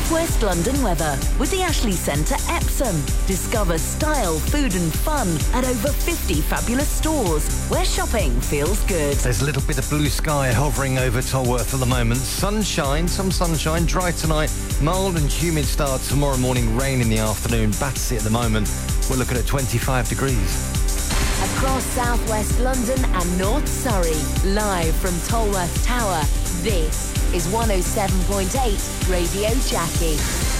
South West London weather with the Ashley Centre Epsom. Discover style, food and fun at over 50 fabulous stores where shopping feels good. There's a little bit of blue sky hovering over Tolworth at the moment. Sunshine, some sunshine, dry tonight, mild and humid start tomorrow morning, rain in the afternoon. Battersea at the moment, we're looking at 25 degrees. Across South West London and North Surrey, live from Tolworth Tower, this is 107.8 Radio Jackie.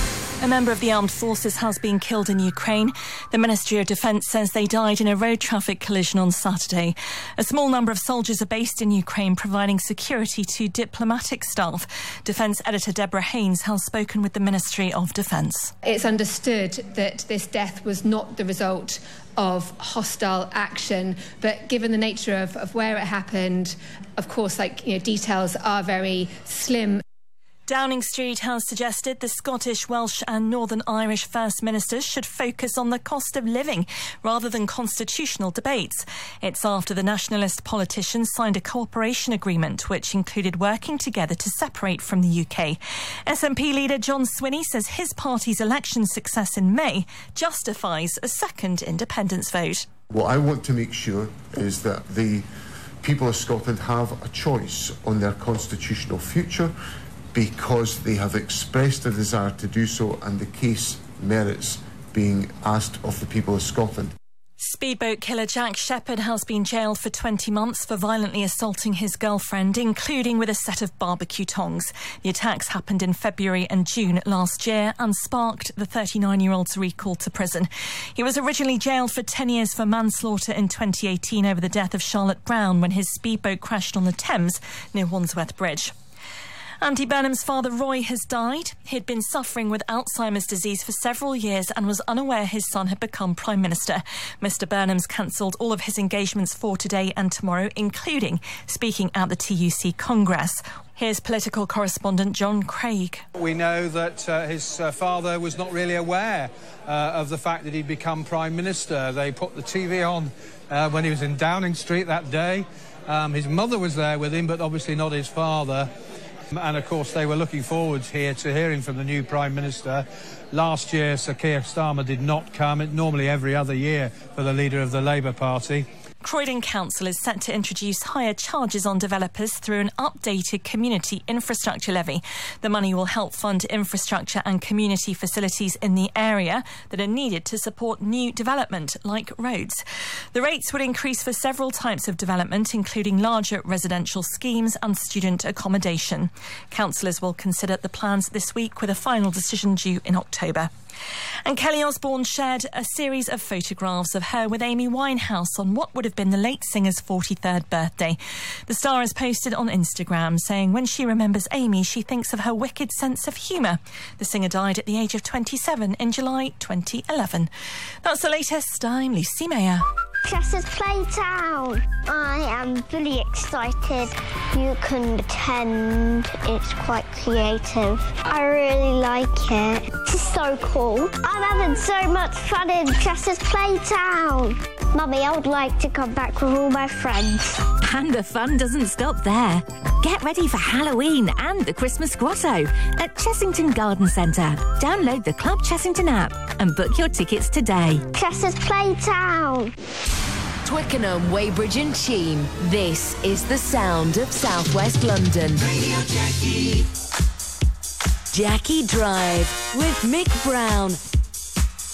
A member of the armed forces has been killed in Ukraine. The Ministry of Defence says they died in a road traffic collision on Saturday. A small number of soldiers are based in Ukraine, providing security to diplomatic staff. Defence editor Deborah Haynes has spoken with the Ministry of Defence. It's understood that this death was not the result of hostile action, but given the nature of where it happened, of course, details are very slim. Downing Street has suggested the Scottish, Welsh and Northern Irish First Ministers should focus on the cost of living rather than constitutional debates. It's after the nationalist politicians signed a cooperation agreement which included working together to separate from the UK. SNP leader John Swinney says his party's election success in May justifies a second independence vote. What I want to make sure is that the people of Scotland have a choice on their constitutional future, because they have expressed a desire to do so and the case merits being asked of the people of Scotland. Speedboat killer Jack Shepherd has been jailed for 20 months for violently assaulting his girlfriend, including with a set of barbecue tongs. The attacks happened in February and June last year and sparked the 39-year-old's recall to prison. He was originally jailed for 10 years for manslaughter in 2018 over the death of Charlotte Brown when his speedboat crashed on the Thames near Wandsworth Bridge. Andy Burnham's father, Roy, has died. He'd been suffering with Alzheimer's disease for several years and was unaware his son had become Prime Minister. Mr Burnham's cancelled all of his engagements for today and tomorrow, including speaking at the TUC Congress. Here's political correspondent John Craig. We know that his father was not really aware of the fact that he'd become Prime Minister. They put the TV on when he was in Downing Street that day. His mother was there with him, but obviously not his father. And, of course, they were looking forward here to hearing from the new Prime Minister. Last year, Sir Keir Starmer did not come, normally every other year for the leader of the Labour Party. Croydon Council is set to introduce higher charges on developers through an updated community infrastructure levy. The money will help fund infrastructure and community facilities in the area that are needed to support new development, like roads. The rates would increase for several types of development, including larger residential schemes and student accommodation. Councillors will consider the plans this week, with a final decision due in October. And Kelly Osbourne shared a series of photographs of her with Amy Winehouse on what would have been the late singer's 43rd birthday. The star has posted on Instagram saying when she remembers Amy, she thinks of her wicked sense of humour. The singer died at the age of 27 in July 2011. That's the latest. I'm Lucy Mayer. Chester's Playtown. I am really excited. You can pretend, it's quite creative. I really like it. This is so cool. I'm having so much fun in Chester's Playtown. Mummy, I would like to come back with all my friends. And the fun doesn't stop there. Get ready for Halloween and the Christmas Grotto at Chessington Garden Centre. Download the Club Chessington app and book your tickets today. Chester's Playtown. Twickenham, Weybridge and Cheam. This is the sound of South West London. Radio Jackie. Jackie Drive with Mick Brown.